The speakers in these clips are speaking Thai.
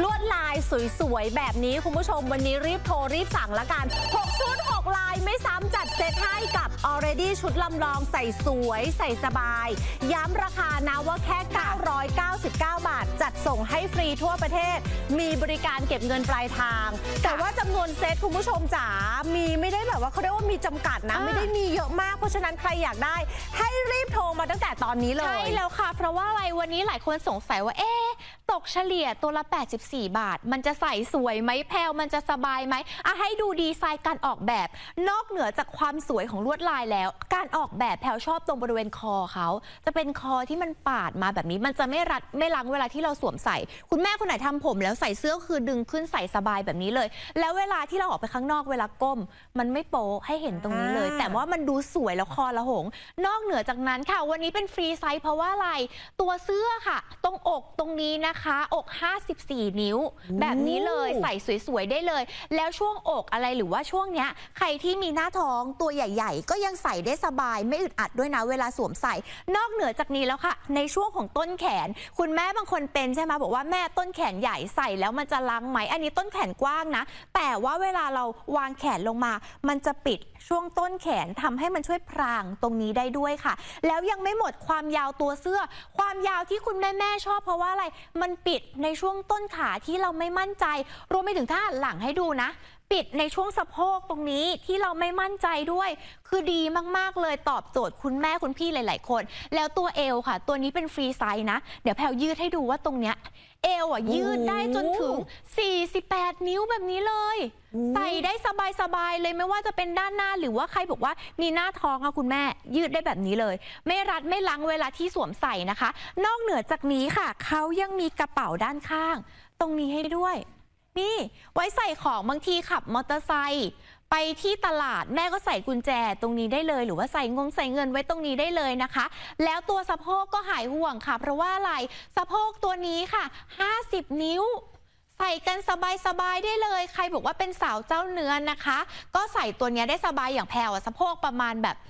ลวดลายสวยๆแบบนี้คุณผู้ชมวันนี้รีบโทรรีบสั่งละกัน6ชุด6ลายไม่ซ้ำจัดเซตให้กับ already ชุดลำลองใส่สวยใส่สบายย้ำราคานะว่าแค่999 บาทจัดส่งให้ฟรีทั่วประเทศมีบริการเก็บเงินปลายทางแต่ว่าจำนวนเซตคุณผู้ชมจ๋ามีไม่ได้แบบว่าเขาเรียกว่ามีจำกัดนะไม่ได้มีเยอะมากเพราะฉะนั้นใครอยากได้ให้รีบโทรมาตั้งแต่ตอนนี้เลยใช่แล้วค่ะเพราะว่าอะไรวันนี้หลายคนสงสัยว่าตกเฉลี่ยตัวละ84 บาทมันจะใส่สวยไหมแพรวมันจะสบายไหมให้ดูดีไซน์การออกแบบนอกเหนือจากความสวยของลวดลายแล้วการออกแบบแพรวชอบตรงบริเวณคอเขาจะเป็นคอที่มันปาดมาแบบนี้มันจะไม่รัดไม่ลังเวลาที่เราสวมใส่คุณแม่คนไหนทำผมแล้วใส่เสื้อคือดึงขึ้นใส่สบายแบบนี้เลยแล้วเวลาที่เราออกไปข้างนอกเวลาก้มมันไม่โป๊ให้เห็นตรงนี้เลยแต่ว่ามันดูสวยแล้วคอละหงนอกเหนือจากนั้นค่ะวันนี้เป็นฟรีไซส์เพราะว่าอะไรตัวเสื้อค่ะตรงอกตรงนี้นะคะอก54 นิ้วแบบนี้เลยใส่สวยๆได้เลยแล้วช่วงอกอะไรหรือว่าช่วงเนี้ยใครที่มีหน้าท้องตัวใหญ่ๆก็ยังใส่ได้สบายไม่อึดอัดด้วยนะเวลาสวมใส่นอกเหนือจากนี้แล้วค่ะในช่วงของต้นแขนคุณแม่บางคนเป็นใช่ไหมบอกว่าแม่ต้นแขนใหญ่ใส่แล้วมันจะลังไหมอันนี้ต้นแขนกว้างนะแต่ว่าเวลาเราวางแขนลงมามันจะปิดช่วงต้นแขนทำให้มันช่วยพรางตรงนี้ได้ด้วยค่ะแล้วยังไม่หมดความยาวตัวเสื้อความยาวที่คุณแม่ชอบเพราะว่าอะไรมันปิดในช่วงต้นขาที่เราไม่มั่นใจรวมไปถึงถ้าหันหลังให้ดูนะปิดในช่วงสะโพกตรงนี้ที่เราไม่มั่นใจด้วยคือดีมากๆเลยตอบโจทย์คุณแม่คุณพี่หลายๆคนแล้วตัวเอวค่ะตัวนี้เป็นฟรีไซส์นะเดี๋ยวแพรยืดให้ดูว่าตรงเนี้ยเอวยืดได้จนถึง48 นิ้วแบบนี้เลยใส่ได้สบายๆเลยไม่ว่าจะเป็นด้านหน้าหรือว่าใครบอกว่ามีหน้าท้องค่ะคุณแม่ยืดได้แบบนี้เลยไม่รัดไม่ลังเวลาที่สวมใส่นะคะนอกเหนือจากนี้ค่ะเขายังมีกระเป๋าด้านข้างตรงนี้ให้ด้วยนี่ไว้ใส่ของบางทีขับมอเตอร์ไซค์ไปที่ตลาดแม่ก็ใส่กุญแจตรงนี้ได้เลยหรือว่าใส่เงินไว้ตรงนี้ได้เลยนะคะแล้วตัวสะโพกก็หายห่วงค่ะเพราะว่าอะไรสะโพกตัวนี้ค่ะ50 นิ้วใส่กันสบายๆได้เลยใครบอกว่าเป็นสาวเจ้าเนื้อนะคะก็ใส่ตัวนี้ได้สบายอย่างแพรวสะโพกประมาณแบบ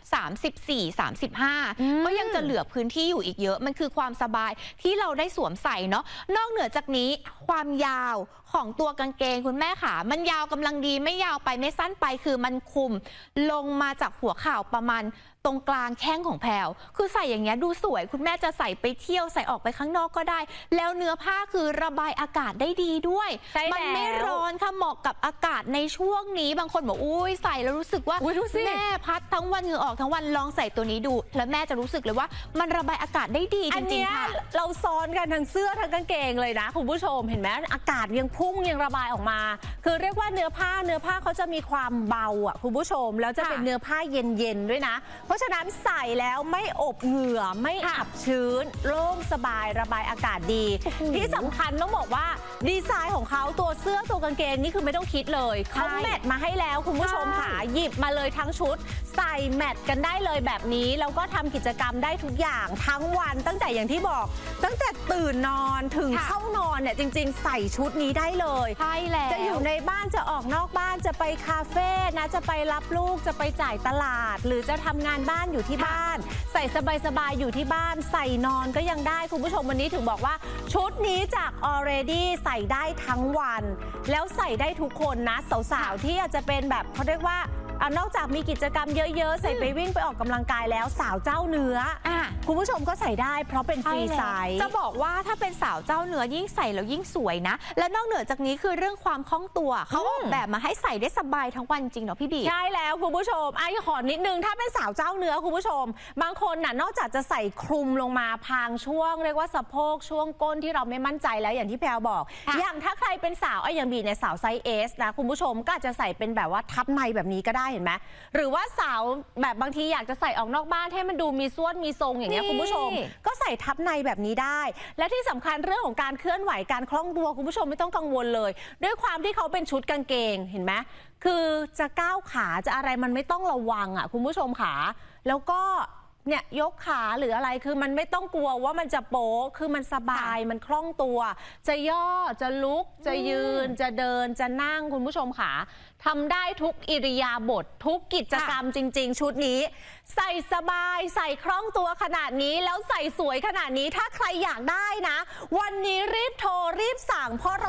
34-35ก็ยังจะเหลือพื้นที่อยู่อีกเยอะมันคือความสบายที่เราได้สวมใส่เนาะนอกเหนือจากนี้ความยาวของตัวกางเกงคุณแม่ขามันยาวกำลังดีไม่ยาวไปไม่สั้นไปคือมันคุมลงมาจากหัวเข่าประมาณตรงกลางแข้งของแพรวคือใส่อย่างเงี้ยดูสวยคุณแม่จะใส่ไปเที่ยวใส่ออกไปข้างนอกก็ได้แล้วเนื้อผ้าคือระบายอากาศได้ดีด้วยมันไม่ร้อนค่ะเหมาะกับอากาศในช่วงนี้บางคนบอกอุ้ยใส่แล้วรู้สึกว่าแม่พัดทั้งวันเหงื่อออกทั้งวันลองใส่ตัวนี้ดูแล้วแม่จะรู้สึกเลยว่ามันระบายอากาศได้ดีจริงๆค่ะเราซ้อนกันทั้งเสื้อทั้งกางเกงเลยนะคุณผู้ชมเห็นไหมอากาศยังพุ่งยังระบายออกมาคือเรียกว่าเนื้อผ้าเขาจะมีความเบาอ่ะคุณผู้ชมแล้วจะเป็นเนื้อผ้าเย็นๆด้วยนะเพราะฉะนั้นใส่แล้วไม่อบเหงื่อไม่อับชื้นโล่งสบายระบายอากาศดีที่สำคัญต้องบอกว่าดีไซน์ของเขาตัวเสื้อตัวกางเกงนี่คือไม่ต้องคิดเลยเขาแมทมาให้แล้วคุณผู้ชมค่ะหยิบมาเลยทั้งชุดใส่แมทกันได้เลยแบบนี้แล้วก็ทำกิจกรรมได้ทุกอย่างทั้งวันตั้งแต่อย่างที่บอกตั้งแต่ตื่นนอนถึงเข้านอนเนี่ยจริงๆใส่ชุดนี้ได้เลยใช่แล้วจะอยู่ในบ้านจะออกนอกบ้านจะไปคาเฟ่นะจะไปรับลูกจะไปจ่ายตลาดหรือจะทำงานบ้านอยู่ที่บ้านใส่สบายๆอยู่ที่บ้านใส่นอนก็ยังได้คุณผู้ชมวันนี้ถึงบอกว่าชุดนี้จาก already ใส่ได้ทั้งวันแล้วใส่ได้ทุกคนนะสาวๆที่อาจจะเป็นแบบเขาเรียกว่านอกจากมีกิจกรรมเยอะๆใส่ไปวิ่งไปออกกำลังกายแล้วสาวเจ้าเนื้อคุณผู้ชมก็ใส่ได้เพราะเป็นฟรีไซส์จะบอกว่าถ้าเป็นสาวเจ้าเนื้อยิ่งใส่แล้วยิ่งสวยนะและนอกเหนือจากนี้คือเรื่องความคล่องตัวเขาออกแบบมาให้ใส่ได้สบายทั้งวันจริงเนาะพี่บีใช่แล้วคุณผู้ชมขอนิดนึงถ้าเป็นสาวเจ้าเนื้อคุณผู้ชมบางคนน่ะนอกจากจะใส่คลุมลงมาพางช่วงเรียกว่าสะโพกช่วงก้นที่เราไม่มั่นใจแล้วอย่างที่แพรบอกอย่างถ้าใครเป็นสาวอย่างบีในสาวไซส์ S นะคุณผู้ชมก็อาจจะใส่เป็นแบบว่าทับในแบบนี้ก็ได้เห็นไหมหรือว่าสาวแบบบางทีอยากจะใส่ออกนอกบ้านให้มันดูมีส่วนมีทรงอย่างเงี้ยคุณผู้ชมก็ใส่ทับในแบบนี้ได้และที่สำคัญเรื่องของการเคลื่อนไหวการคล่องตัวคุณผู้ชมไม่ต้องกังวลเลยด้วยความที่เขาเป็นชุดกางเกงเห็นไหมคือจะก้าวขาจะอะไรมันไม่ต้องระวังอ่ะคุณผู้ชมขาแล้วก็เนี่ยยกขาหรืออะไรคือมันไม่ต้องกลัวว่ามันจะโป๊คือมันสบายมันคล่องตัวจะย่อจะลุกจะยืนจะเดินจะนั่งคุณผู้ชมขาทำได้ทุกอิริยาบถทุกกิจกรรมจริงๆชุดนี้ใส่สบายใส่คล่องตัวขนาดนี้แล้วใส่สวยขนาดนี้ถ้าใครอยากได้นะวันนี้รีบโทรรีบสั่งเพราะ